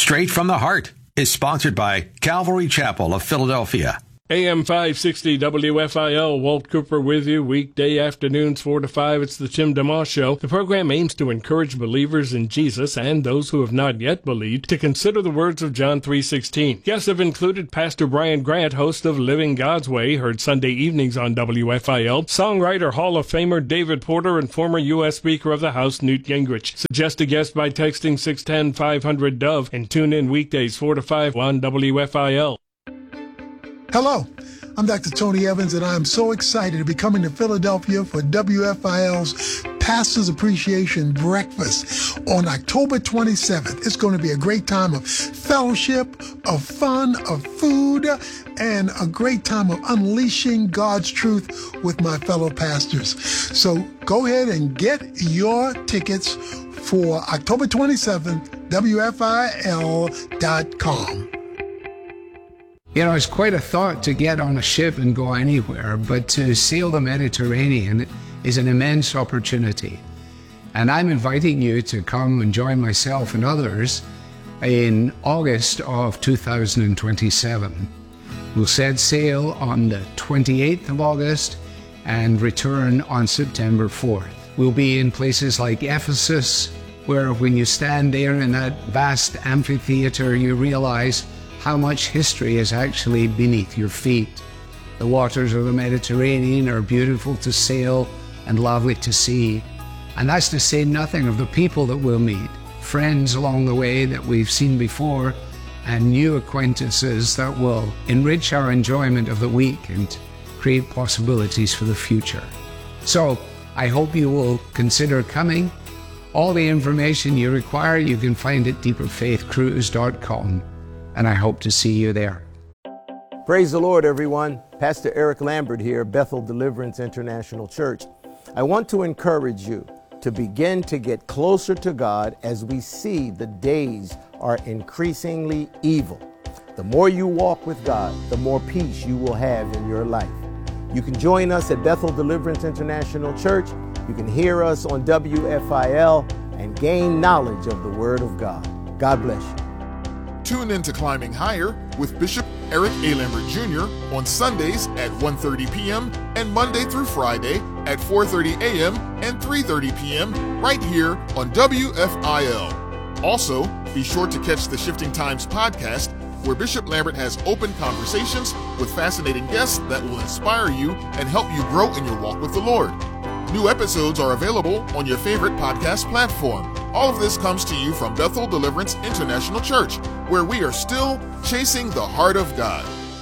Straight from the Heart is sponsored by Calvary Chapel of Philadelphia. AM 560 WFIL, Walt Cooper with you, weekday afternoons 4 to 5. It's the Tim DeMoss Show. The program aims to encourage believers in Jesus and those who have not yet believed to consider the words of John 3:16. Guests have included Pastor Brian Grant, host of Living God's Way, heard Sunday evenings on WFIL, songwriter Hall of Famer David Porter, and former U.S. Speaker of the House Newt Gingrich. Suggest a guest by texting 610-500-DOVE and tune in weekdays 4 to 5 on WFIL. Hello, I'm Dr. Tony Evans, and I'm so excited to be coming to Philadelphia for WFIL's Pastor's Appreciation Breakfast on October 27th. It's going to be a great time of fellowship, of fun, of food, and a great time of unleashing God's truth with my fellow pastors. So go ahead and get your tickets for October 27th, WFIL.com. You know, it's quite a thought to get on a ship and go anywhere, but to sail the Mediterranean is an immense opportunity. And I'm inviting you to come and join myself and others in August of 2027. We'll set sail on the 28th of August and return on September 4th. We'll be in places like Ephesus, where when you stand there in that vast amphitheater, you realize how much history is actually beneath your feet. The waters of the Mediterranean are beautiful to sail and lovely to see. And that's to say nothing of the people that we'll meet, friends along the way that we've seen before, and new acquaintances that will enrich our enjoyment of the week and create possibilities for the future. So I hope you will consider coming. All the information you require you can find at deeperfaithcruise.com. And I hope to see you there. Praise the Lord, everyone. Pastor Eric Lambert here, Bethel Deliverance International Church. I want to encourage you to begin to get closer to God as we see the days are increasingly evil. The more you walk with God, the more peace you will have in your life. You can join us at Bethel Deliverance International Church. You can hear us on WFIL and gain knowledge of the Word of God. God bless you. Tune in to Climbing Higher with Bishop Eric A. Lambert Jr. on Sundays at 1:30 p.m. and Monday through Friday at 4:30 a.m. and 3:30 p.m. right here on WFIL. Also, be sure to catch the Shifting Times podcast, where Bishop Lambert has open conversations with fascinating guests that will inspire you and help you grow in your walk with the Lord. New episodes are available on your favorite podcast platform. All of this comes to you from Bethel Deliverance International Church, where we are still chasing the heart of God.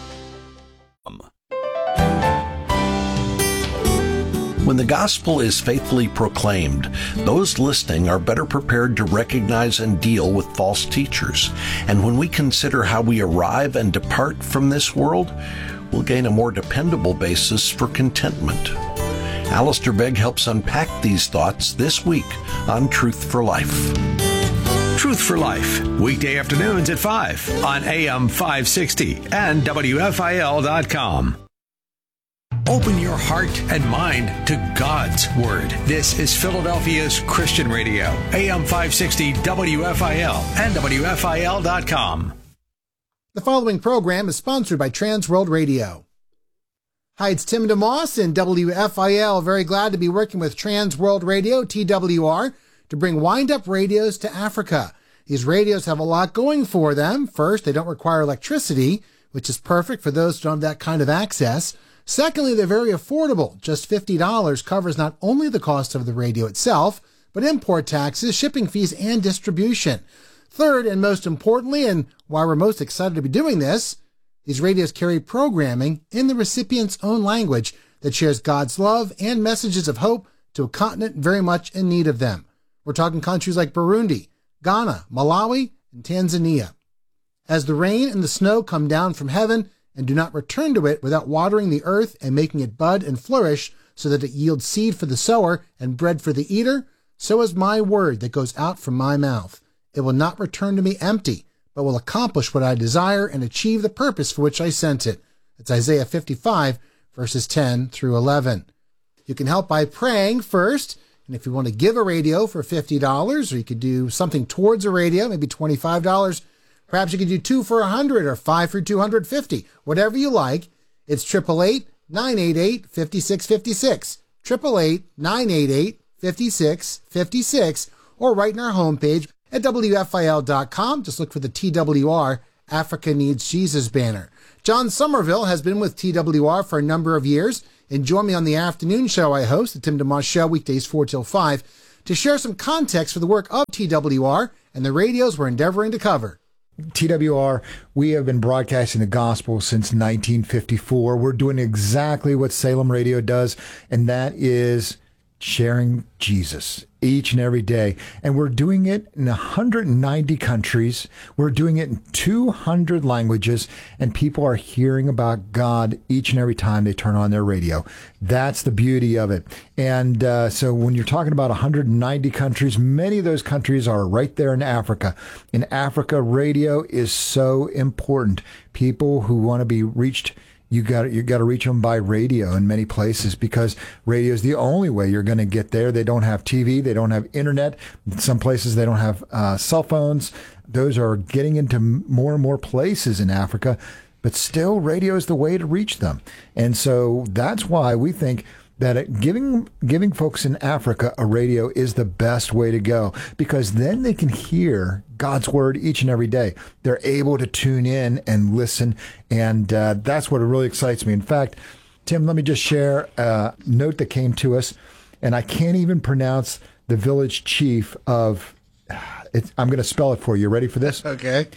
When the gospel is faithfully proclaimed, those listening are better prepared to recognize and deal with false teachers. And when we consider how we arrive and depart from this world, we'll gain a more dependable basis for contentment. Alistair Begg helps unpack these thoughts this week on Truth for Life. Truth for Life, weekday afternoons at 5 on AM 560 and WFIL.com. Open your heart and mind to God's Word. This is Philadelphia's Christian Radio, AM 560 WFIL and WFIL.com. The following program is sponsored by Trans World Radio. Hi, it's Tim DeMoss in WFIL. Very glad to be working with Trans World Radio, TWR, to bring wind-up radios to Africa. These radios have a lot going for them. First, they don't require electricity, which is perfect for those who don't have that kind of access. Secondly, they're very affordable. Just $50 covers not only the cost of the radio itself, but import taxes, shipping fees, and distribution. Third, and most importantly, and why we're most excited to be doing this, these radios carry programming in the recipient's own language that shares God's love and messages of hope to a continent very much in need of them. We're talking countries like Burundi, Ghana, Malawi, and Tanzania. As the rain and the snow come down from heaven and do not return to it without watering the earth and making it bud and flourish so that it yields seed for the sower and bread for the eater, so is my word that goes out from my mouth. It will not return to me empty, but will accomplish what I desire and achieve the purpose for which I sent it. It's Isaiah 55, verses 10 through 11. You can help by praying first, and if you want to give a radio for $50, or you could do something towards a radio, maybe $25, Perhaps you could do 2 for $100 or 5 for $250, whatever you like. It's 888-988-5656, 888-988-5656, or right in our homepage at WFIL.com. Just look for the TWR Africa Needs Jesus banner. John Somerville has been with TWR for a number of years, and join me on the afternoon show I host, the Tim DeMoss Show, weekdays 4 till 5, to share some context for the work of TWR and the radios we're endeavoring to cover. TWR, we have been broadcasting the gospel since 1954. We're doing exactly what Salem Radio does, and that is sharing Jesus each and every day. And we're doing it in 190 countries. We're doing it in 200 languages, and people are hearing about God each and every time they turn on their radio. That's the beauty of it. And so when you're talking about 190 countries, many of those countries are right there in Africa. In Africa, radio is so important. People who want to be reached, you got to reach them by radio in many places, because radio is the only way you're going to get there. They don't have TV. They don't have internet. In some places they don't have cell phones. Those are getting into more and more places in Africa, but still radio is the way to reach them. And so that's why we think that giving folks in Africa a radio is the best way to go, because then they can hear God's word each and every day. They're able to tune in and listen, and that's what really excites me. In fact, Tim, let me just share a note that came to us, and I can't even pronounce the village chief of, I'm going to spell it for you. Ready for this? Okay.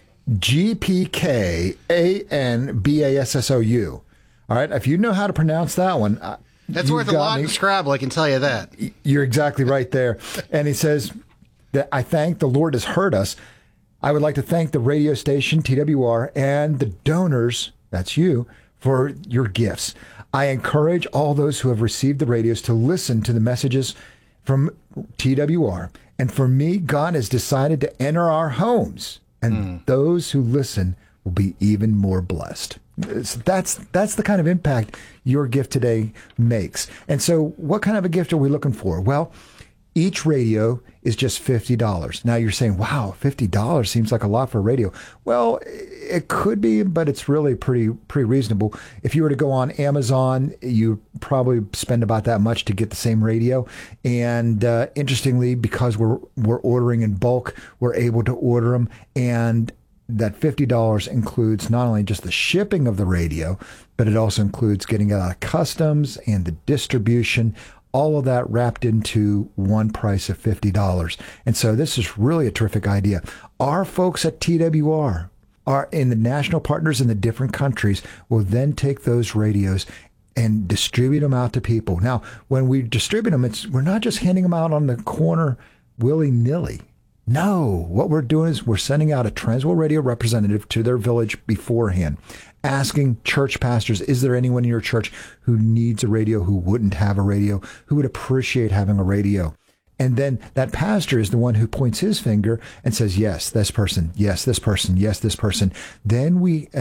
GPKANBASSOU. All right, if you know how to pronounce that one, that's worth a lot in Scrabble, I can tell you that. You're exactly right there. And he says that I thank the Lord has heard us. I would like to thank the radio station, TWR, and the donors, that's you, for your gifts. I encourage all those who have received the radios to listen to the messages from TWR. And for me, God has decided to enter our homes, and those who listen will be even more blessed. That's the kind of impact your gift today makes. And so what kind of a gift are we looking for? Well, each radio is just $50. Now you're saying, wow, $50 seems like a lot for a radio. Well, it could be, but it's really pretty reasonable. If you were to go on Amazon, you probably spend about that much to get the same radio. And interestingly, because we're ordering in bulk, we're able to order them, and that $50 includes not only just the shipping of the radio, but it also includes getting it out of customs and the distribution, all of that wrapped into one price of $50. And so this is really a terrific idea. Our folks at TWR are in the national partners in the different countries will then take those radios and distribute them out to people. Now, when we distribute them, we're not just handing them out on the corner willy-nilly. No, what we're doing is we're sending out a Transworld Radio representative to their village beforehand, asking church pastors, is there anyone in your church who needs a radio, who wouldn't have a radio, who would appreciate having a radio? And then that pastor is the one who points his finger and says, yes, this person, yes, this person, yes, this person. Then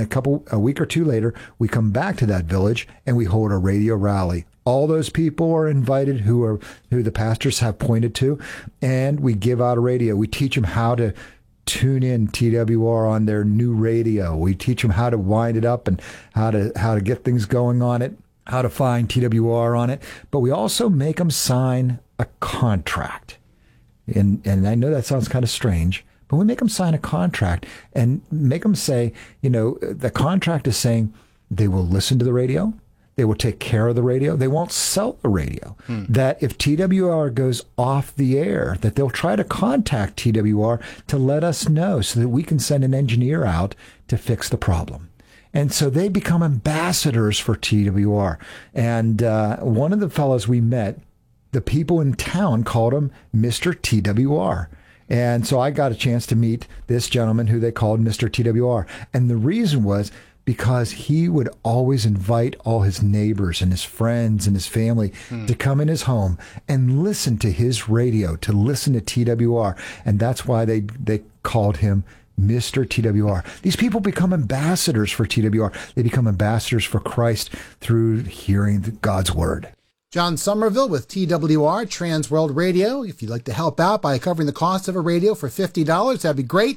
a week or two later, we come back to that village and we hold a radio rally. All those people are invited who the pastors have pointed to, and we give out a radio. We teach them how to tune in TWR on their new radio. We teach them how to wind it up and how to get things going on it, how to find TWR on it. But we also make them sign a contract. And I know that sounds kind of strange, but we make them sign a contract and make them say, the contract is saying they will listen to the radio. They will take care of the radio. They won't sell the radio. That if TWR goes off the air, that they'll try to contact TWR to let us know so that we can send an engineer out to fix the problem. And so they become ambassadors for TWR. And one of the fellows we met, the people in town called him Mr. TWR. And so I got a chance to meet this gentleman who they called Mr. TWR. And the reason was because he would always invite all his neighbors and his friends and his family to come in his home and listen to his radio, to listen to TWR. And that's why they called him Mr. TWR. These people become ambassadors for TWR. They become ambassadors for Christ through hearing God's word. John Somerville with TWR, Transworld Radio. If you'd like to help out by covering the cost of a radio for $50, that'd be great.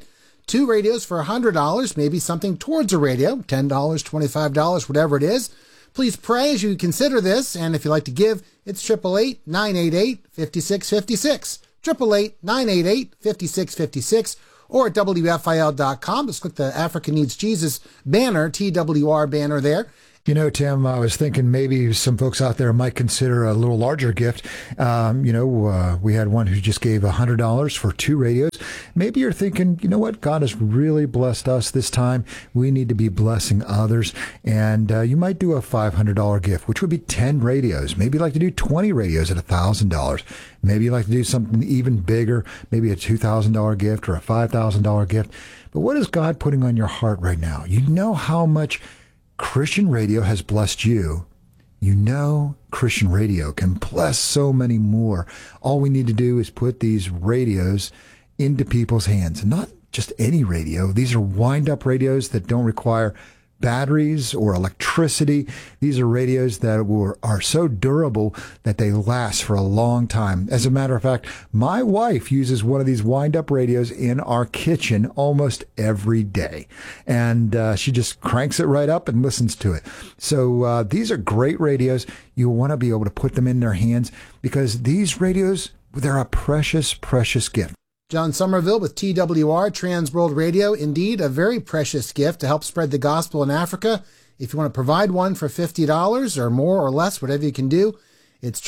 2 radios for $100, maybe something towards a radio, $10, $25, whatever it is. Please pray as you consider this, and if you'd like to give, it's 888-988-5656, 888-988-5656, or at WFIL.com. Just click the Africa Needs Jesus banner, TWR banner there. You know, Tim, I was thinking maybe some folks out there might consider a little larger gift. We had one who just gave $100 for 2 radios. Maybe you're thinking, you know what? God has really blessed us this time. We need to be blessing others. And you might do a $500 gift, which would be 10 radios. Maybe you'd like to do 20 radios at $1,000. Maybe you'd like to do something even bigger, maybe a $2,000 gift or a $5,000 gift. But what is God putting on your heart right now? You know how much Christian radio has blessed you. You know Christian radio can bless so many more. All we need to do is put these radios into people's hands. And not just any radio. These are wind-up radios that don't require batteries or electricity. These are radios that are so durable that they last for a long time. As a matter of fact, my wife uses one of these wind-up radios in our kitchen almost every day. And she just cranks it right up and listens to it. So these are great radios. You want to be able to put them in their hands because these radios, they're a precious, precious gift. John Somerville with TWR, Trans World Radio. Indeed, a very precious gift to help spread the gospel in Africa. If you want to provide one for $50 or more or less, whatever you can do, it's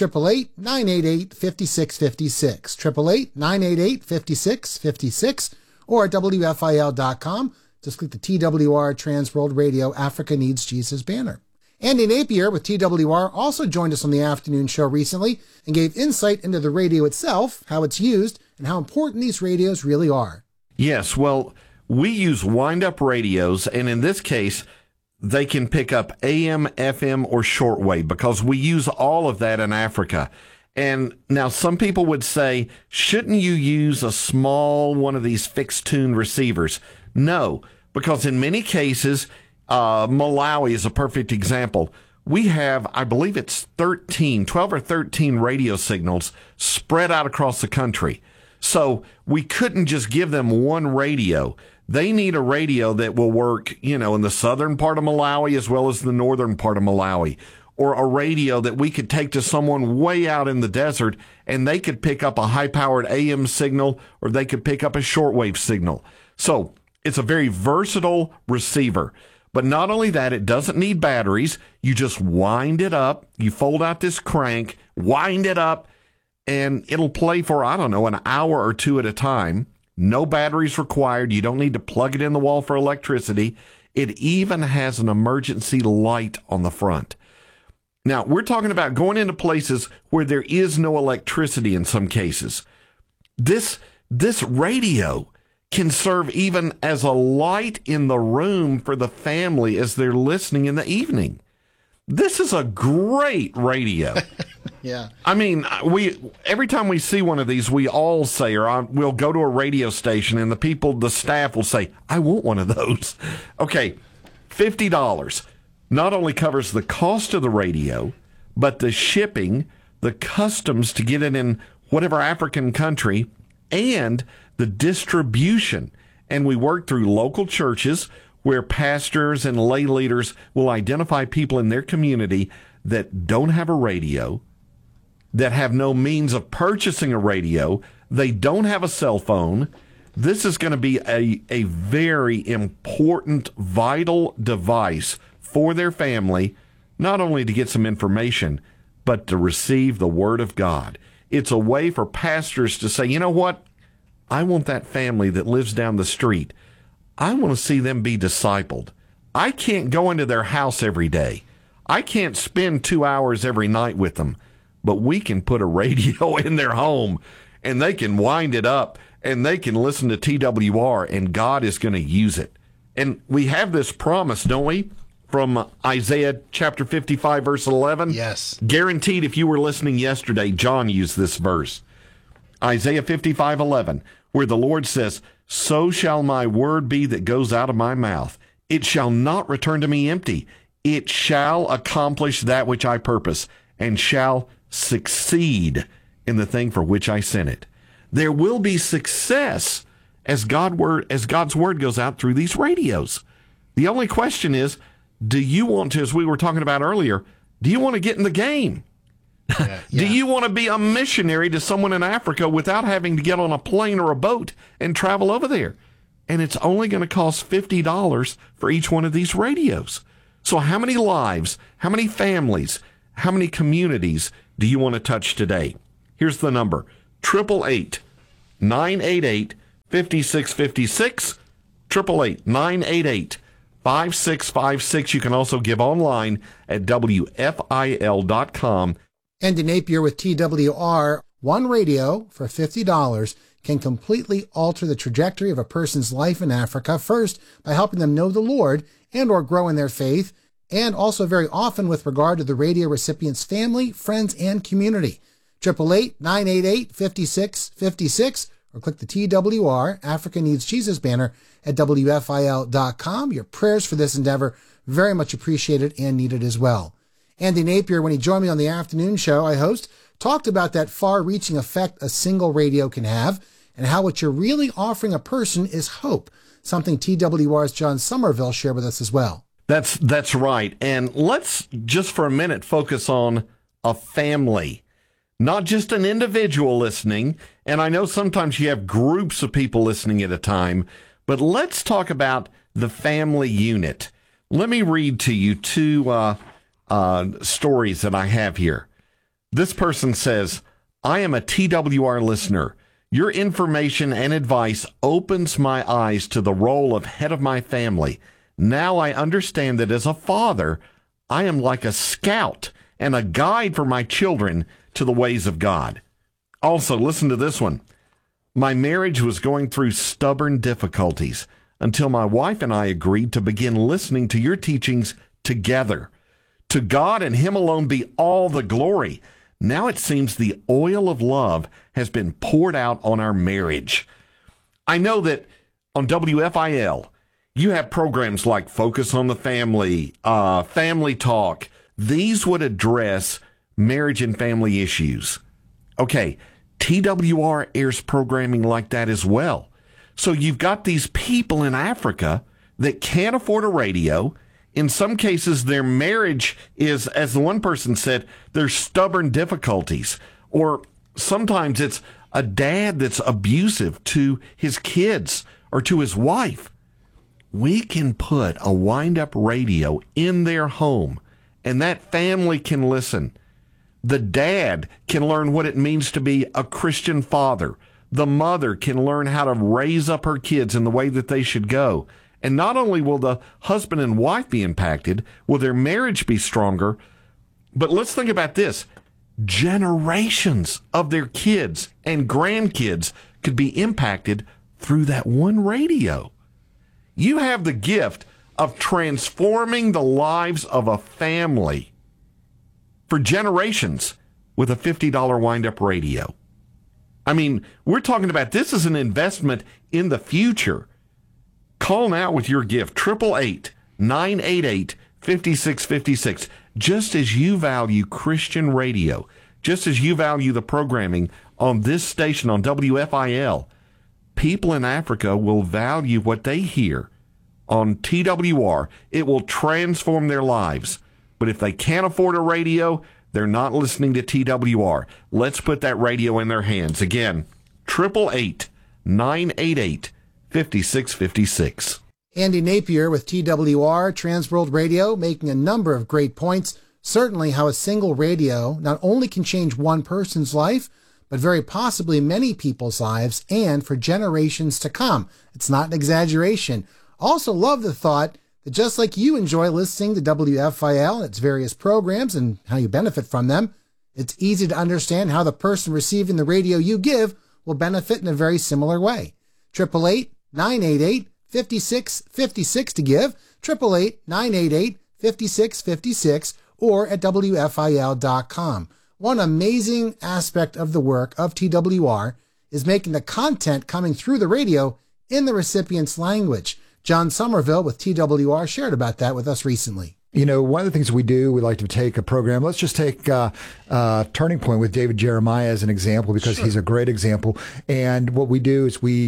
888-988-5656, 888-988-5656, or at WFIL.com. Just click the TWR, Trans World Radio, Africa Needs Jesus banner. Andy Napier with TWR also joined us on the afternoon show recently and gave insight into the radio itself, how it's used, and how important these radios really are. Yes, well, we use wind-up radios, and in this case, they can pick up AM, FM, or shortwave because we use all of that in Africa. And now some people would say, shouldn't you use a small one of these fixed-tune receivers? No, because in many cases, Malawi is a perfect example. We have, I believe it's 12 or 13 radio signals spread out across the country. So we couldn't just give them one radio. They need a radio that will work, in the southern part of Malawi as well as the northern part of Malawi, or a radio that we could take to someone way out in the desert and they could pick up a high-powered AM signal or they could pick up a shortwave signal. So it's a very versatile receiver. But not only that, it doesn't need batteries. You just wind it up. You fold out this crank, wind it up, and it'll play for, an hour or two at a time. No batteries required. You don't need to plug it in the wall for electricity. It even has an emergency light on the front. Now, we're talking about going into places where there is no electricity in some cases. This radio can serve even as a light in the room for the family as they're listening in the evening. This is a great radio. Yeah. I mean, every time we see one of these, we all say, we'll go to a radio station and the staff will say, I want one of those. Okay, $50 not only covers the cost of the radio, but the shipping, the customs to get it in whatever African country, and the distribution. And we work through local churches where pastors and lay leaders will identify people in their community that don't have a radio, that have no means of purchasing a radio, they don't have a cell phone. This is going to be a very important, vital device for their family, not only to get some information, but to receive the Word of God. It's a way for pastors to say, you know what? I want that family that lives down the street. I want to see them be discipled. I can't go into their house every day. I can't spend 2 hours every night with them, but we can put a radio in their home and they can wind it up and they can listen to TWR and God is going to use it. And we have this promise, don't we? From Isaiah chapter 55, verse 11. Yes. Guaranteed if you were listening yesterday, John used this verse. Isaiah 55:11, where the Lord says, so shall my word be that goes out of my mouth. It shall not return to me empty. It shall accomplish that which I purpose, and shall succeed in the thing for which I sent it. There will be success as God's word goes out through these radios. The only question is, do you want to, as we were talking about earlier, do you want to get in the game? Yeah. Do you want to be a missionary to someone in Africa without having to get on a plane or a boat and travel over there? And it's only going to cost $50 for each one of these radios. So how many lives, how many families, how many communities do you want to touch today? Here's the number, 888-988-5656, 888-988-5656. You can also give online at WFIL.com. Andy Napier with TWR. One radio for $50 can completely alter the trajectory of a person's life in Africa, first by helping them know the Lord and or grow in their faith, and also very often with regard to the radio recipient's family, friends, and community. 888-988-5656 or click the TWR Africa Needs Jesus banner at WFIL.com. Your prayers for this endeavor very much appreciated and needed as well. Andy Napier, when he joined me on the afternoon show I host, talked about that far-reaching effect a single radio can have and how what you're really offering a person is hope, something TWR's John Somerville shared with us as well. That's right. And let's just for a minute focus on a family, not just an individual listening. And I know sometimes you have groups of people listening at a time, but let's talk about the family unit. Let me read to you two stories that I have here. This person says, I am a TWR listener. Your information and advice opens my eyes to the role of head of my family. Now I understand that as a father, I am like a scout and a guide for my children to the ways of God. Also, listen to this one. My marriage was going through stubborn difficulties until my wife and I agreed to begin listening to your teachings together. To God and Him alone be all the glory. Now it seems the oil of love has been poured out on our marriage. I know that on WFIL, you have programs like Focus on the Family, Family Talk. These would address marriage and family issues. Okay, TWR airs programming like that as well. So you've got these people in Africa that can't afford a radio. In some cases, their marriage is, as the one person said, there's stubborn difficulties. Or sometimes it's a dad that's abusive to his kids or to his wife. We can put a wind-up radio in their home, and that family can listen. The dad can learn what it means to be a Christian father. The mother can learn how to raise up her kids in the way that they should go. And not only will the husband and wife be impacted, will their marriage be stronger, but let's think about this. Generations of their kids and grandkids could be impacted through that one radio. You have the gift of transforming the lives of a family for generations with a $50 wind-up radio. I mean, we're talking about this as an investment in the future. Call now with your gift, 888-988-5656. Just as you value Christian radio, just as you value the programming on this station on WFIL, people in Africa will value what they hear on TWR. It will transform their lives. But if they can't afford a radio, they're not listening to TWR. Let's put that radio in their hands. Again, 888-988-5656. Andy Napier with TWR, Transworld Radio, making a number of great points. Certainly how a single radio not only can change one person's life, but very possibly many people's lives and for generations to come. It's not an exaggeration. Also love the thought that just like you enjoy listening to WFIL and its various programs and how you benefit from them, it's easy to understand how the person receiving the radio you give will benefit in a very similar way. 888-988-5656 to give, 888-988-5656, or at WFIL.com. One amazing aspect of the work of TWR is making the content coming through the radio in the recipient's language. John Somerville with TWR shared about that with us recently. You know, one of the things we do, we like to take a program. Let's just take Turning Point with David Jeremiah as an example, because he's a great example. And what we do is we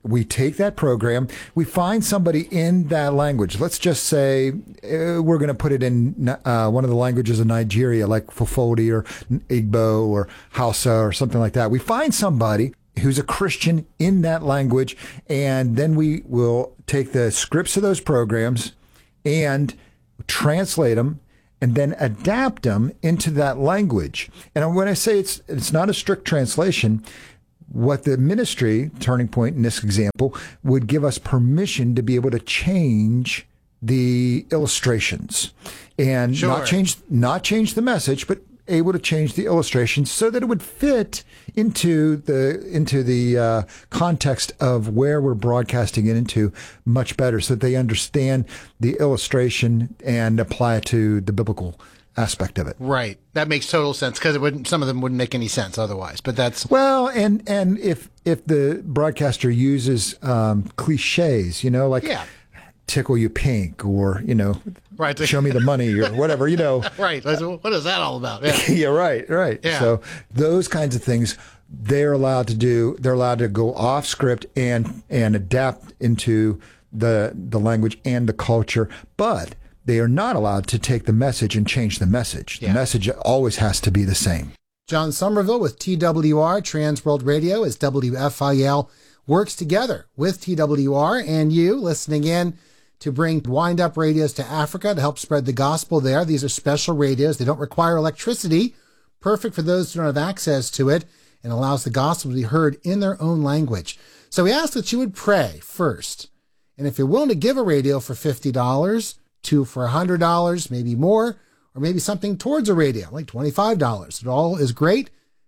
we take that program, we find somebody in that language. Let's just say we're going to put it in one of the languages of Nigeria, like Fofodi or Igbo or Hausa or something like that. We find somebody who's a Christian in that language, and then we will take the scripts of those programs and translate them and then adapt them into that language. And when I say it's not a strict translation, what the ministry, Turning Point in this example, would give us permission to be able to change the illustrations and not change the message, but able to change the illustrations so that it would fit into the context of where we're broadcasting it into much better, so that they understand the illustration and apply it to the biblical aspect of it. Right. That makes total sense, because some of them wouldn't make any sense otherwise. But that's and if the broadcaster uses cliches, like tickle you pink, or right, show me the money, or whatever, right. What is that all about? Yeah, yeah, right. Yeah. So those kinds of things they're allowed to do. They're allowed to go off script and adapt into the language and the culture, but they are not allowed to take the message and change the message. The message always has to be the same. John Somerville with TWR, Trans World Radio, as WFIL works together with TWR and you listening in to bring wind-up radios to Africa to help spread the gospel there. These are special radios. They don't require electricity, perfect for those who don't have access to it, and allows the gospel to be heard in their own language. So we ask that you would pray first. And if you're willing to give a radio for $50, two for $100, maybe more, or maybe something towards a radio, like $25. It all is great.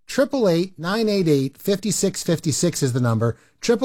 888-988-5656 is the number.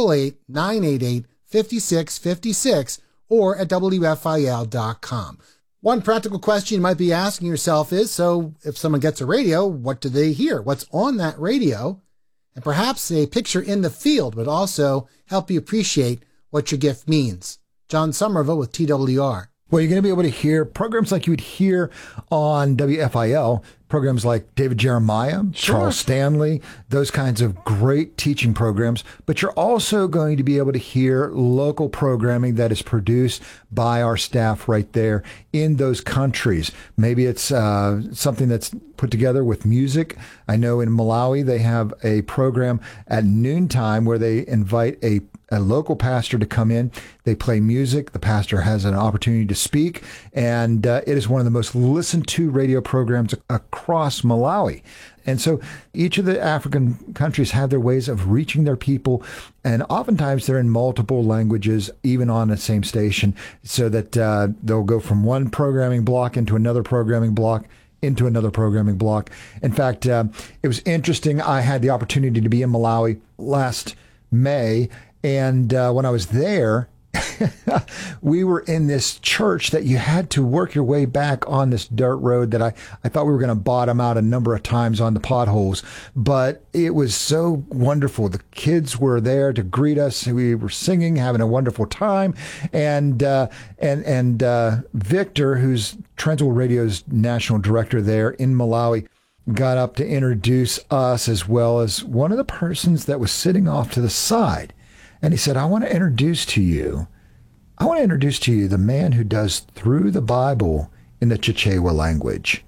888-988-5656, or at WFIL.com. One practical question you might be asking yourself is, so if someone gets a radio, what do they hear? What's on that radio? And perhaps a picture in the field would also help you appreciate what your gift means. John Somerville with TWR. Well, you're going to be able to hear programs like you would hear on WFIL, programs like David Jeremiah, Charles Stanley, those kinds of great teaching programs. But you're also going to be able to hear local programming that is produced by our staff right there in those countries. Maybe it's something that's put together with music. I know in Malawi they have a program at noontime where they invite a local pastor to come in. They play music. The pastor has an opportunity to speak, and it is one of the most listened to radio programs across Malawi. And so each of the African countries have their ways of reaching their people, and oftentimes they're in multiple languages, even on the same station, so that they'll go from one programming block into another programming block, into another programming block. In fact, it was interesting. I had the opportunity to be in Malawi last May, and when I was there, we were in this church that you had to work your way back on this dirt road that I thought we were going to bottom out a number of times on the potholes. But it was so wonderful. The kids were there to greet us. We were singing, having a wonderful time. And Victor, who's Transworld Radio's national director there in Malawi, got up to introduce us, as well as one of the persons that was sitting off to the side. And he said, I want to introduce to you the man who does Through the Bible in the Chichewa language.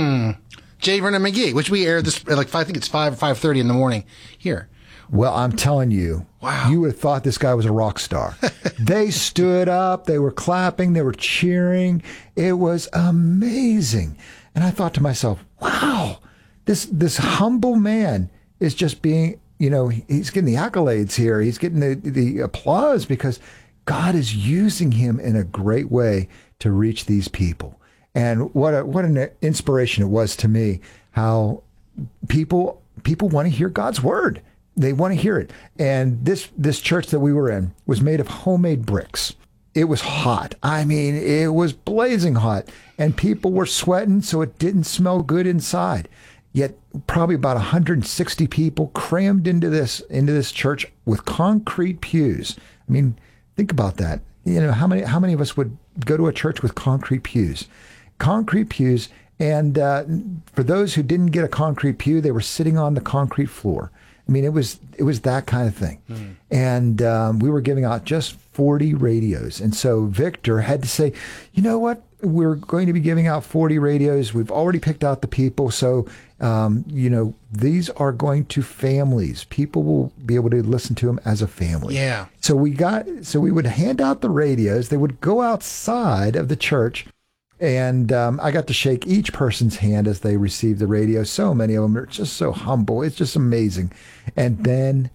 J. Vernon McGee, which we aired this, I think it's 5 or 5:30 in the morning here. Well, I'm telling you, wow, you would have thought this guy was a rock star. They stood up, they were clapping, they were cheering. It was amazing. And I thought to myself, wow, this humble man is just being, he's getting the accolades here. He's getting the applause because God is using him in a great way to reach these people. And what an inspiration it was to me, how people want to hear God's word. They want to hear it. And this church that we were in was made of homemade bricks. It was hot. I mean, it was blazing hot. And people were sweating, so it didn't smell good inside. Yet probably about 160 people crammed into this church with concrete pews. I mean, think about that. How many of us would go to a church with concrete pews? Concrete pews, and for those who didn't get a concrete pew, they were sitting on the concrete floor. I mean, it was that kind of thing. And we were giving out just 40 radios. And so Victor had to say, you know what? We're going to be giving out 40 radios. We've already picked out the people. So, these are going to families. People will be able to listen to them as a family. Yeah. So we would hand out the radios. They would go outside of the church. And I got to shake each person's hand as they received the radio. So many of them are just so humble. It's just amazing. And then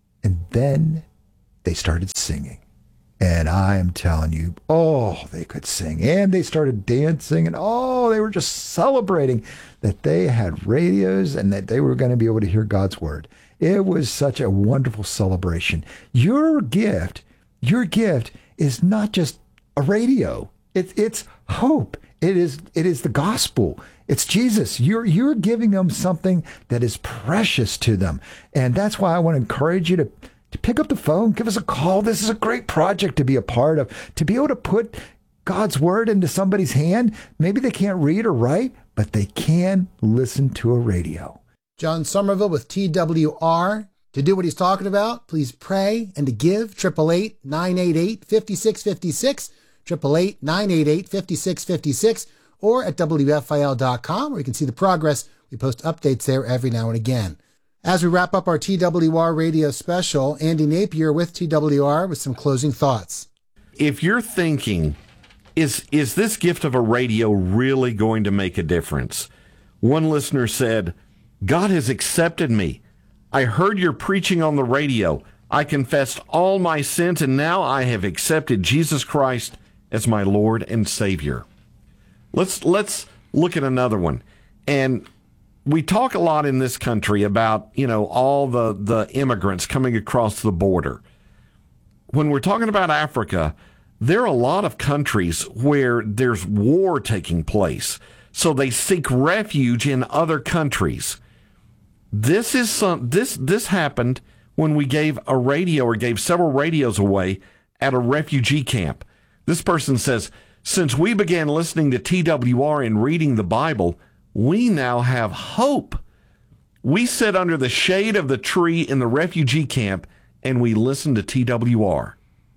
they started singing. And I am telling you, they could sing. And they started dancing. And they were just celebrating that they had radios and that they were going to be able to hear God's word. It was such a wonderful celebration. Your gift is not just a radio. It's hope. It is the gospel. It's Jesus. You're giving them something that is precious to them. And that's why I want to encourage you to pick up the phone, give us a call. This is a great project to be a part of, to be able to put God's word into somebody's hand. Maybe they can't read or write, but they can listen to a radio. John Somerville with TWR. To do what he's talking about, please pray and to give, 888-988-5656, 888-988-5656, or at WFIL.com, where you can see the progress. We post updates there every now and again. As we wrap up our TWR radio special, Andy Napier with TWR with some closing thoughts. If you're thinking, is this gift of a radio really going to make a difference? One listener said, God has accepted me. I heard your preaching on the radio. I confessed all my sins, and now I have accepted Jesus Christ as my Lord and Savior. Let's look at another one. And we talk a lot in this country about, all the immigrants coming across the border. When we're talking about Africa, there are a lot of countries where there's war taking place. So they seek refuge in other countries. This happened when we gave a radio or gave several radios away at a refugee camp. This person says, since we began listening to TWR and reading the Bible, we now have hope. We sit under the shade of the tree in the refugee camp and we listen to TWR.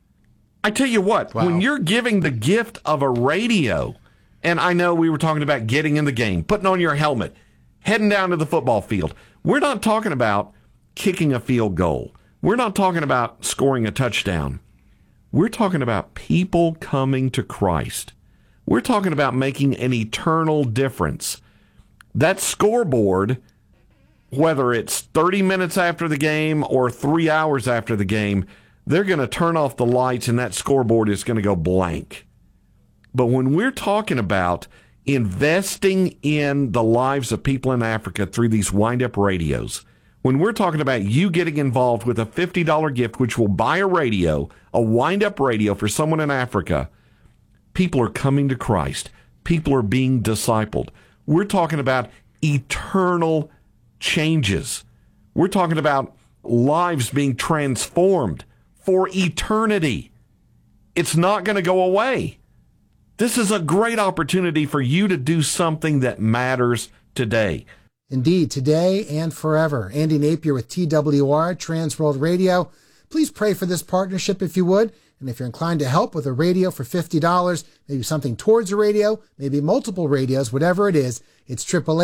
I tell you what, When you're giving the gift of a radio, and I know we were talking about getting in the game, putting on your helmet, heading down to the football field. We're not talking about kicking a field goal. We're not talking about scoring a touchdown. We're talking about people coming to Christ. We're talking about making an eternal difference. That scoreboard, whether it's 30 minutes after the game or 3 hours after the game, they're going to turn off the lights and that scoreboard is going to go blank. But when we're talking about investing in the lives of people in Africa through these wind-up radios, when we're talking about you getting involved with a $50 gift, which will buy a radio, a wind-up radio for someone in Africa, people are coming to Christ. People are being discipled. We're talking about eternal changes. We're talking about lives being transformed for eternity. It's not going to go away. This is a great opportunity for you to do something that matters today. Indeed, today and forever. Andy Napier with TWR, Trans World Radio. Please pray for this partnership if you would. And if you're inclined to help with a radio for $50, maybe something towards a radio, maybe multiple radios, whatever it is, it's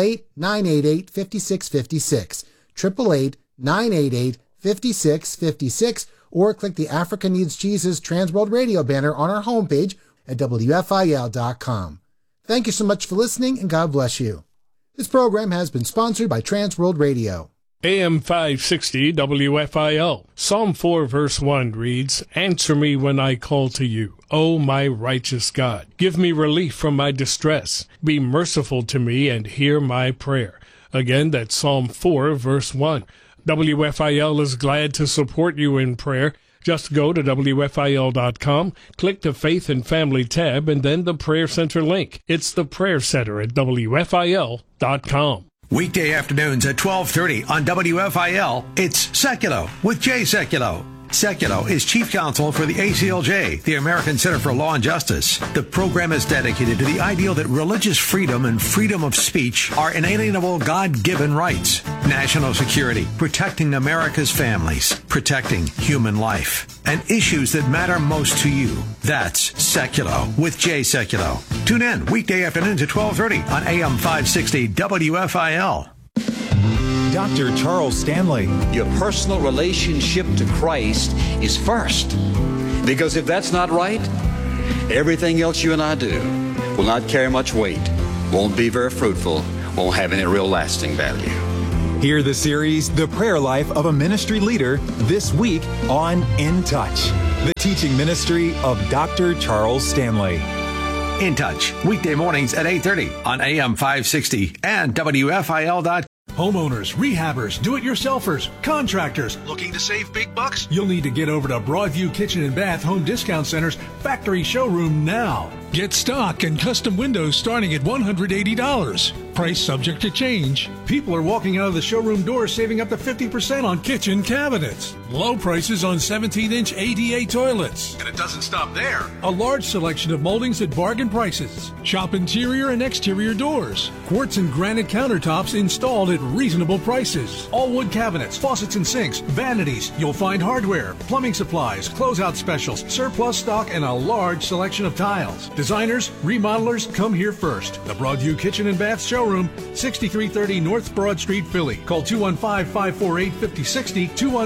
888-988-5656. 888-988-5656. Or click the Africa Needs Jesus Trans World Radio banner on our homepage at WFIL.com. Thank you so much for listening, and God bless you. This program has been sponsored by Trans World Radio. AM 560 WFIL. Psalm 4 verse 1 reads, Answer me when I call to you, O my righteous God. Give me relief from my distress. Be merciful to me and hear my prayer. Again, that's Psalm 4 verse 1. WFIL is glad to support you in prayer. Just go to WFIL.com, click the Faith and Family tab, and then the Prayer Center link. It's the Prayer Center at WFIL.com. Weekday afternoons at 12:30 on WFIL, it's Seculo with Jay Seculo. Sekulow is chief counsel for the ACLJ, the American Center for Law and Justice. The program is dedicated to the ideal that religious freedom and freedom of speech are inalienable God-given rights. National security, protecting America's families, protecting human life, and issues that matter most to you. That's Sekulow with Jay Sekulow. Tune in weekday afternoons at 12:30 on AM 560 WFIL. Dr. Charles Stanley. Your personal relationship to Christ is first. Because if that's not right, everything else you and I do will not carry much weight, won't be very fruitful, won't have any real lasting value. Hear the series, The Prayer Life of a Ministry Leader, this week on In Touch, the teaching ministry of Dr. Charles Stanley. In Touch, weekday mornings at 8:30 on AM 560 and WFIL.com. Homeowners, rehabbers, do-it-yourselfers, contractors, looking to save big bucks? You'll need to get over to Broadview Kitchen and Bath Home Discount Center's factory showroom now. Get stock and custom windows starting at $180. Price subject to change. People are walking out of the showroom doors saving up to 50% on kitchen cabinets. Low prices on 17-inch ADA toilets. And it doesn't stop there. A large selection of moldings at bargain prices. Shop interior and exterior doors. Quartz and granite countertops installed at reasonable prices. All wood cabinets, faucets and sinks, vanities. You'll find hardware, plumbing supplies, closeout specials, surplus stock, and a large selection of tiles. Designers, remodelers, come here first. The Broadview Kitchen and Bath Showroom, 6330 North Broad Street, Philly. Call 215-548-5060,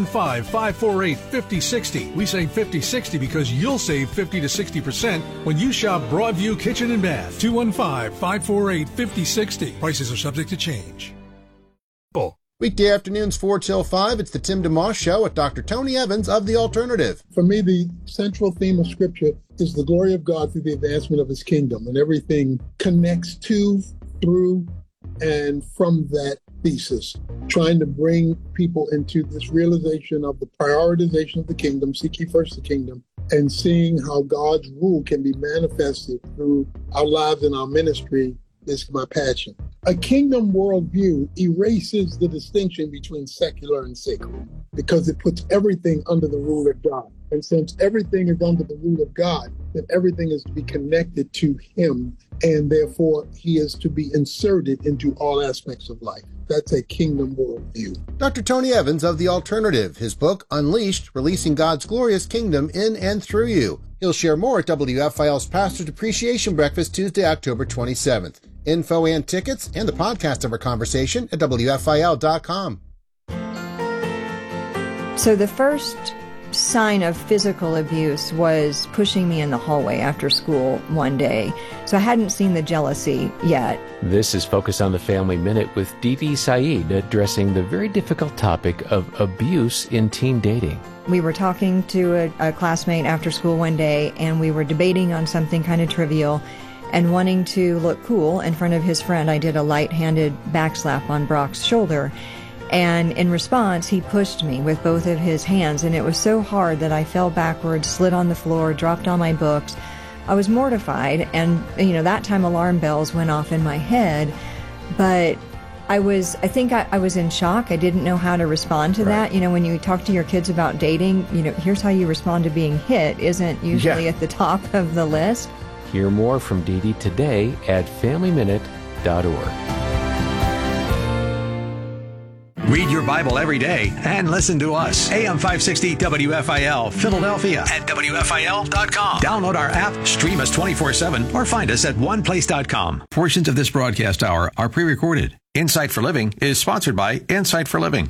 215-548-5060. We say 5060 because you'll save 50 to 60% when you shop Broadview Kitchen and Bath. 215-548-5060. Prices are subject to change. Weekday afternoons 4 till 5, it's the Tim DeMoss Show with Dr. Tony Evans of The Alternative. For me, the central theme of Scripture is the glory of God through the advancement of His kingdom, and everything connects to, through, and from that thesis, trying to bring people into this realization of the prioritization of the kingdom, seek ye first the kingdom, and seeing how God's rule can be manifested through our lives and our ministry is my passion. A kingdom worldview erases the distinction between secular and sacred because it puts everything under the rule of God. And since everything is under the rule of God, then everything is to be connected to Him, and therefore He is to be inserted into all aspects of life. That's a kingdom worldview. Dr. Tony Evans of The Alternative, his book, Unleashed, Releasing God's Glorious Kingdom in and Through You. He'll share more at WFIL's Pastor's Appreciation Breakfast Tuesday, October 27th. Info and tickets and the podcast of our conversation at WFIL.com. So the first sign of physical abuse was pushing me in the hallway after school one day. So I hadn't seen the jealousy yet. This is Focus on the Family Minute with Didi Saeed addressing the very difficult topic of abuse in teen dating. We were talking to a classmate after school one day, and we were debating on something kind of trivial. And wanting to look cool in front of his friend, I did a light-handed backslap on Brock's shoulder. And in response, he pushed me with both of his hands, and it was so hard that I fell backwards, slid on the floor, dropped all my books. I was mortified, and, that time alarm bells went off in my head. But I think I was in shock. I didn't know how to respond to that. When you talk to your kids about dating, here's how you respond to being hit isn't usually at the top of the list. Hear more from Didi today at FamilyMinute.org. Read your Bible every day and listen to us. AM 560 WFIL, Philadelphia at WFIL.com. Download our app, stream us 24/7, or find us at oneplace.com. Portions of this broadcast hour are pre-recorded. Insight for Living is sponsored by Insight for Living.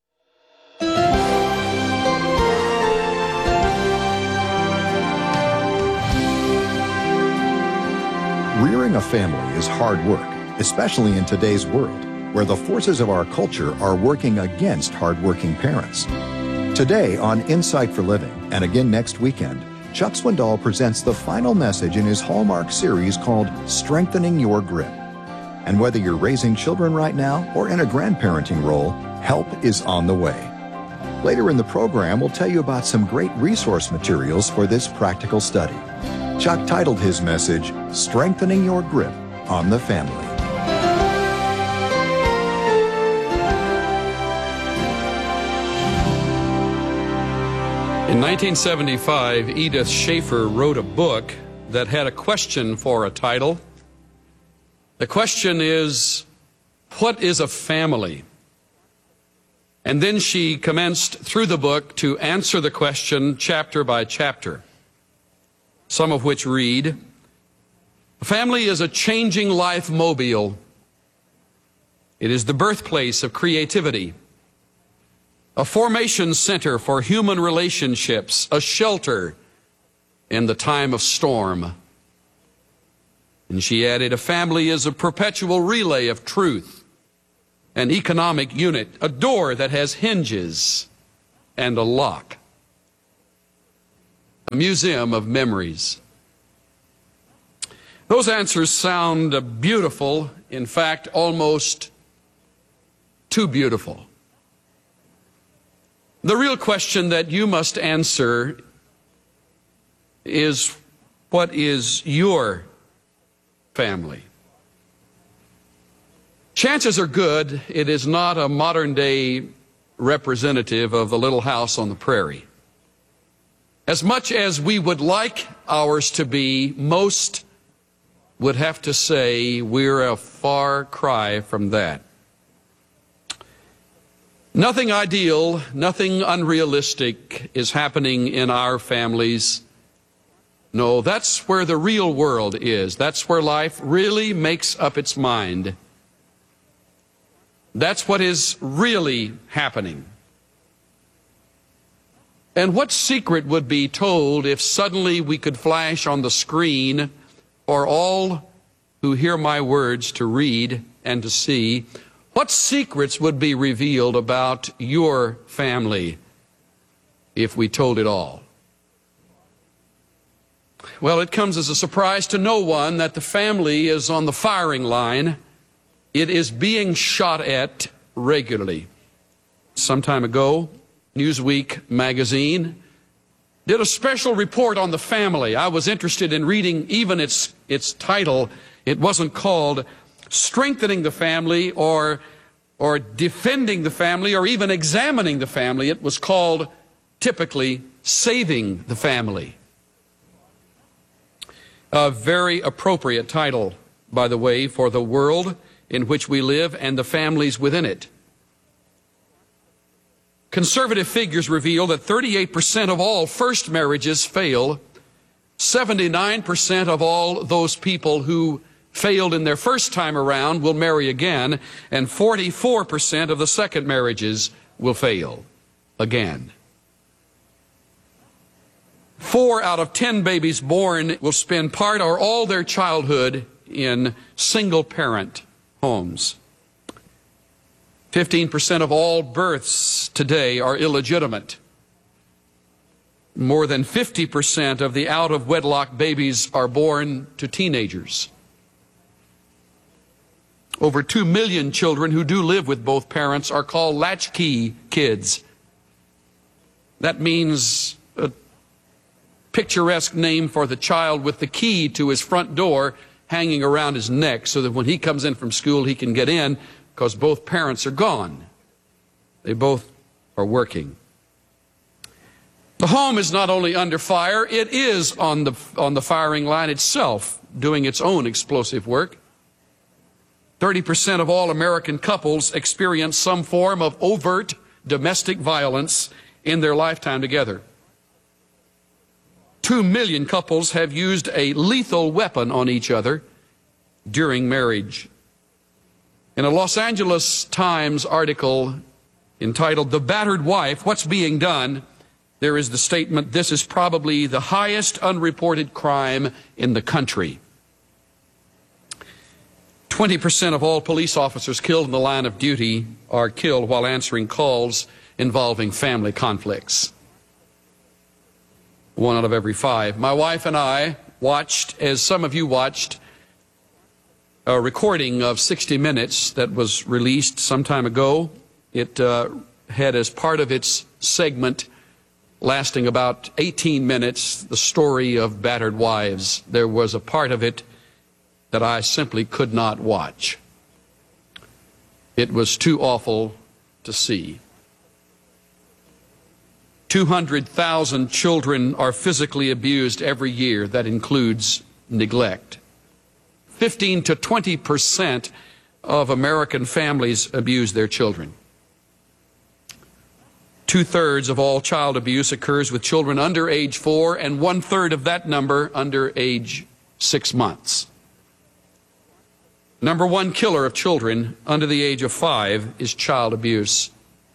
Rearing a family is hard work, especially in today's world, where the forces of our culture are working against hardworking parents. Today on Insight for Living, and again next weekend, Chuck Swindoll presents the final message in his Hallmark series called Strengthening Your Grip. And whether you're raising children right now or in a grandparenting role, help is on the way. Later in the program, we'll tell you about some great resource materials for this practical study. Chuck titled his message, Strengthening Your Grip on the Family. In 1975, Edith Schaefer wrote a book that had a question for a title. The question is, what is a family? And then she commenced through the book to answer the question chapter by chapter, some of which read, a family is a changing life mobile. It is the birthplace of creativity, a formation center for human relationships, a shelter in the time of storm. And she added, a family is a perpetual relay of truth, an economic unit, a door that has hinges and a lock, a museum of memories. Those answers sound beautiful, in fact, almost too beautiful. The real question that you must answer is, what is your family? Chances are good it is not a modern-day representative of the little house on the prairie. As much as we would like ours to be, most would have to say we're a far cry from that. Nothing ideal, nothing unrealistic is happening in our families. No, that's where the real world is. That's where life really makes up its mind. That's what is really happening. And what secret would be told if suddenly we could flash on the screen for all who hear my words to read and to see? What secrets would be revealed about your family if we told it all? Well, it comes as a surprise to no one that the family is on the firing line. It is being shot at regularly. Some time ago, Newsweek magazine did a special report on the family. I was interested in reading even its title. It wasn't called Strengthening the Family or Defending the Family or even Examining the Family. It was called, typically, Saving the Family. A very appropriate title, by the way, for the world in which we live and the families within it. Conservative figures reveal that 38% of all first marriages fail, 79% of all those people who failed in their first time around will marry again, and 44% of the second marriages will fail again. 4 out of 10 babies born will spend part or all their childhood in single-parent homes. 15% of all births today are illegitimate. More than 50% of the out-of-wedlock babies are born to teenagers. Over 2 million children who do live with both parents are called latchkey kids. That means a picturesque name for the child with the key to his front door hanging around his neck so that when he comes in from school he can get in because both parents are gone. They both are working. The home is not only under fire, it is on the firing line itself, doing its own explosive work. 30% of all American couples experience some form of overt domestic violence in their lifetime together. 2 million couples have used a lethal weapon on each other during marriage. In a Los Angeles Times article entitled "The Battered Wife, What's Being Done?" there is the statement, this is probably the highest unreported crime in the country. 20% of all police officers killed in the line of duty are killed while answering calls involving family conflicts. 1 out of every 5. My wife and I watched, as some of you watched, a recording of 60 Minutes that was released some time ago. It had as part of its segment lasting about 18 minutes the story of battered wives. There was a part of it that I simply could not watch. It was too awful to see. 200,000 children are physically abused every year. That includes neglect. 15 to 20% of American families abuse their children. 2/3 of all child abuse occurs with children under age 4, and 1/3 of that number under age 6 months. Number one killer of children under the age of 5 is child abuse.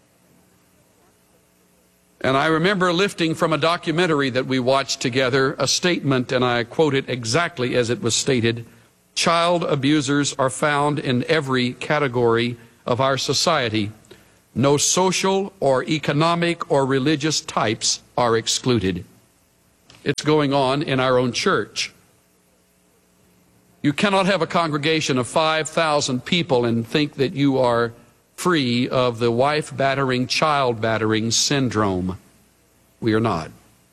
And I remember lifting from a documentary that we watched together a statement, and I quote it exactly as it was stated: child abusers are found in every category of our society. No social or economic or religious types are excluded. It's going on in our own church. You cannot have a congregation of 5,000 people and think that you are free of the wife battering, child battering syndrome. We are not.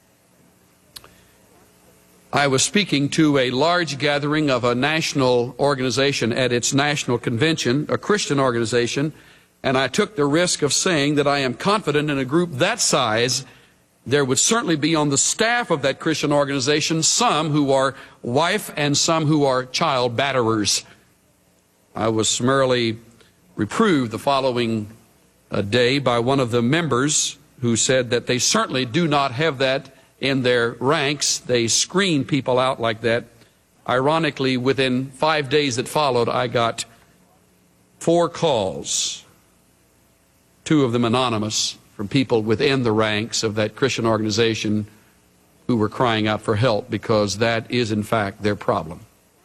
I was speaking to a large gathering of a national organization at its national convention, a Christian organization, and I took the risk of saying that I am confident in a group that size, there would certainly be on the staff of that Christian organization some who are wife and some who are child batterers. I was summarily reproved the following day by one of the members who said that they certainly do not have that in their ranks. They screen people out like that. Ironically, within 5 days that followed, I got 4 calls, 2 of them anonymous, from people within the ranks of that Christian organization who were crying out for help because that is in fact their problem.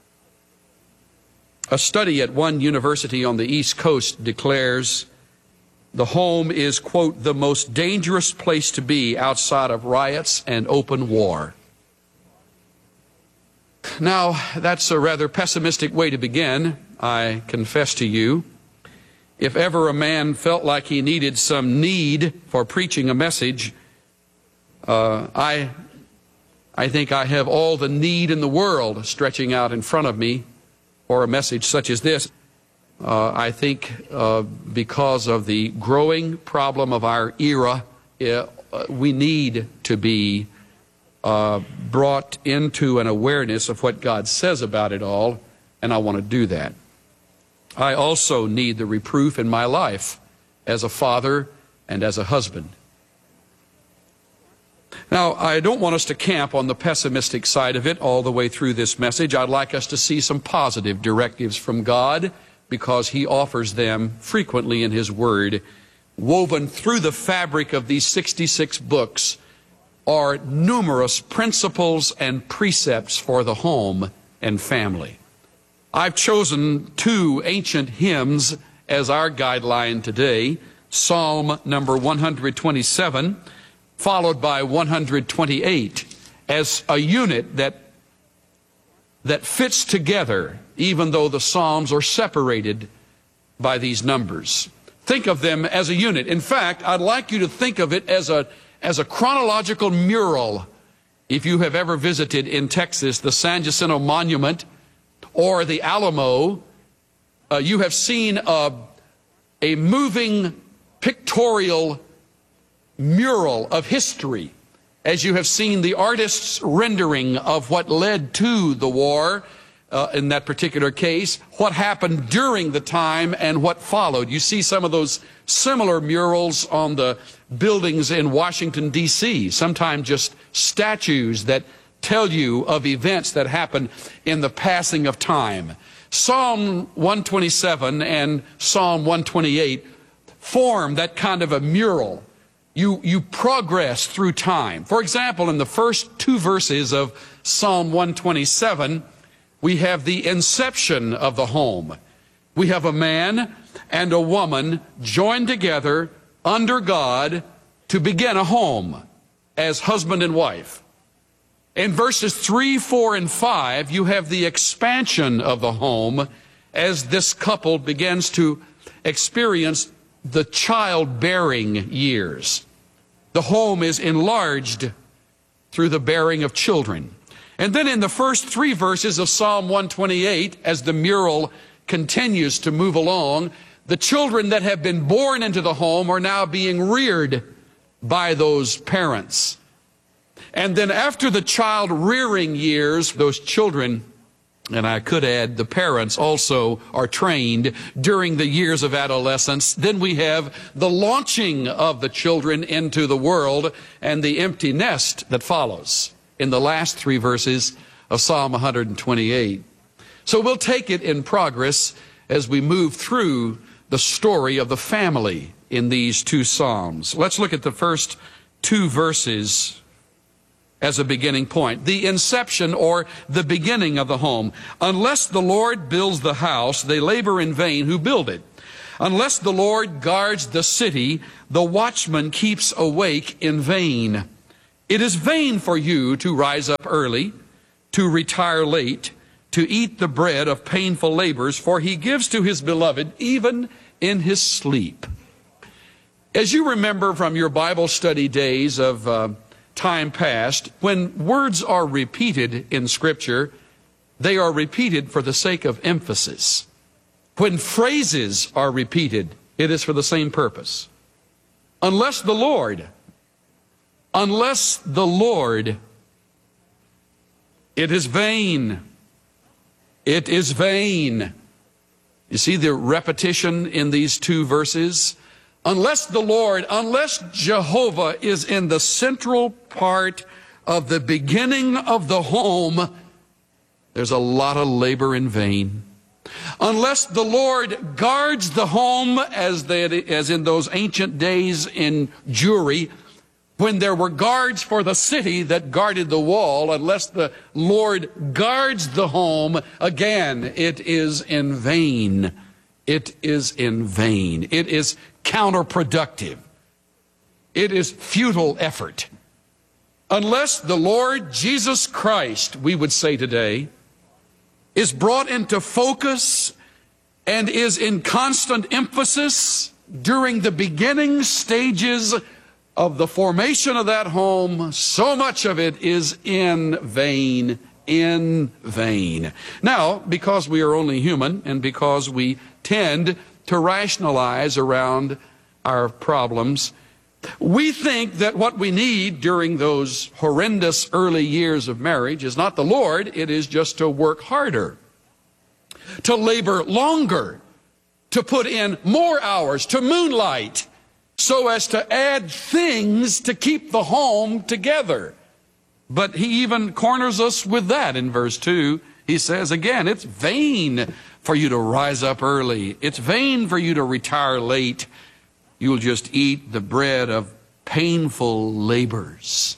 A study at one university on the East Coast declares the home is, quote, the most dangerous place to be outside of riots and open war. Now, that's a rather pessimistic way to begin, I confess to you. If ever a man felt like he needed some need for preaching a message, I think I have all the need in the world stretching out in front of me for a message such as this. I think because of the growing problem of our era, we need to be brought into an awareness of what God says about it all, and I want to do that. I also need the reproof in my life as a father and as a husband. Now, I don't want us to camp on the pessimistic side of it all the way through this message. I'd like us to see some positive directives from God, because He offers them frequently in His Word. Woven through the fabric of these 66 books are numerous principles and precepts for the home and family. I've chosen 2 ancient hymns as our guideline today. Psalm number 127, followed by 128, as a unit that fits together, even though the Psalms are separated by these numbers. Think of them as a unit. In fact, I'd like you to think of it as a chronological mural. If you have ever visited in Texas the San Jacinto Monument or the Alamo, you have seen a moving pictorial mural of history, as you have seen the artist's rendering of what led to the war, in that particular case, what happened during the time and what followed. You see some of those similar murals on the buildings in Washington, D.C., sometimes just statues that tell you of events that happened in the passing of time. Psalm 127 and Psalm 128 form that kind of a mural. You progress through time. For example, in the first 2 verses of Psalm 127, we have the inception of the home. We have a man and a woman joined together under God to begin a home as husband and wife. In verses 3, 4, and 5, you have the expansion of the home as this couple begins to experience the childbearing years. The home is enlarged through the bearing of children. And then in the first 3 verses of Psalm 128, as the mural continues to move along, the children that have been born into the home are now being reared by those parents. And then after the child rearing years, those children, and I could add the parents also, are trained during the years of adolescence. Then we have the launching of the children into the world and the empty nest that follows in the last 3 verses of Psalm 128. So we'll take it in progress as we move through the story of the family in these 2 Psalms. Let's look at the first 2 verses as a beginning point. The inception or the beginning of the home. Unless the Lord builds the house, they labor in vain who build it. Unless the Lord guards the city, the watchman keeps awake in vain. It is vain for you to rise up early, to retire late, to eat the bread of painful labors, for he gives to his beloved even in his sleep. As you remember from your Bible study days of time past, when words are repeated in Scripture, they are repeated for the sake of emphasis. When phrases are repeated, it is for the same purpose. Unless the Lord, it is vain. It is vain. You see the repetition in these 2 verses? Unless the Lord, unless Jehovah is in the central part of the beginning of the home, there's a lot of labor in vain. Unless the Lord guards the home as in those ancient days in Jewry, when there were guards for the city that guarded the wall, unless the Lord guards the home, again, it is in vain. It is in vain. It is counterproductive. It is futile effort. Unless the Lord Jesus Christ, we would say today, is brought into focus and is in constant emphasis during the beginning stages of the formation of that home, so much of it is in vain, in vain. Now, because we are only human and because we tend to rationalize around our problems, we think that what we need during those horrendous early years of marriage is not the Lord, it is just to work harder, to labor longer, to put in more hours, to moonlight, so as to add things to keep the home together. But he even corners us with that in verse 2. He says again, it's vain for you to rise up early. It's vain for you to retire late. You'll just eat the bread of painful labors.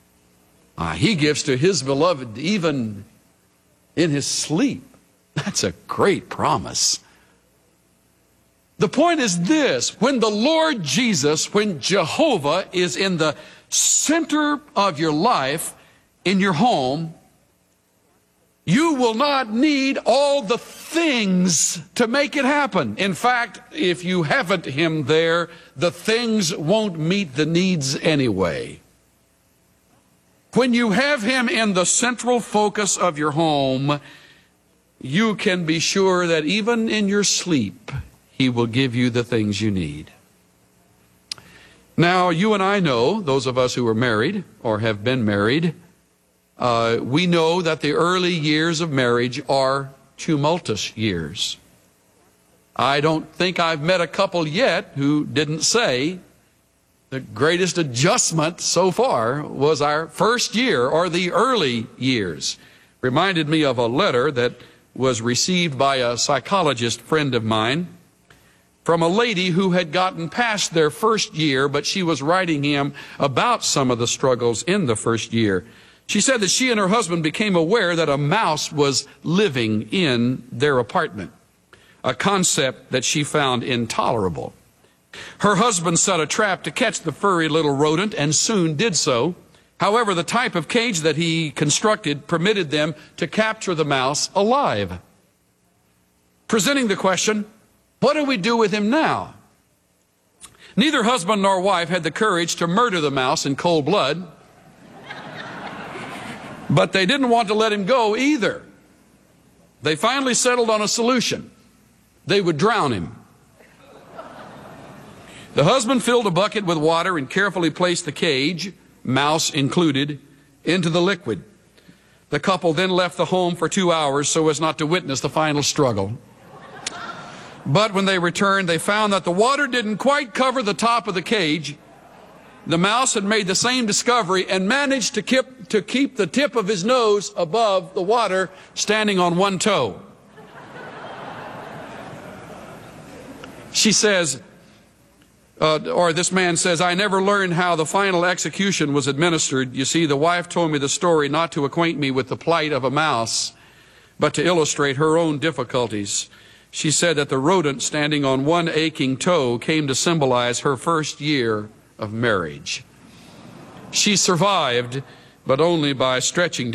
He gives to his beloved even in his sleep. That's a great promise. The point is this: when the Lord Jesus, when Jehovah is in the center of your life, in your home, you will not need all the things to make it happen. In fact, if you haven't him there, the things won't meet the needs anyway. When you have him in the central focus of your home, you can be sure that even in your sleep, he will give you the things you need. Now, you and I know, those of us who are married or have been married, we know that the early years of marriage are tumultuous years. I don't think I've met a couple yet who didn't say the greatest adjustment so far was our first year or the early years. Reminded me of a letter that was received by a psychologist friend of mine from a lady who had gotten past their first year, but she was writing him about some of the struggles in the first year. She said that she and her husband became aware that a mouse was living in their apartment, a concept that she found intolerable. Her husband set a trap to catch the furry little rodent and soon did so. However, the type of cage that he constructed permitted them to capture the mouse alive. Presenting the question, what do we do with him now? Neither husband nor wife had the courage to murder the mouse in cold blood, but they didn't want to let him go either. They finally settled on a solution. They would drown him. The husband filled a bucket with water and carefully placed the cage, mouse included, into the liquid. The couple then left the home for 2 hours so as not to witness the final struggle. But when they returned, they found that the water didn't quite cover the top of the cage. The mouse had made the same discovery and managed to keep the tip of his nose above the water, standing on one toe. She says, this man says, I never learned how the final execution was administered. You see, the wife told me the story not to acquaint me with the plight of a mouse, but to illustrate her own difficulties. She said that the rodent standing on one aching toe came to symbolize her first year of marriage. She survived, but only by stretching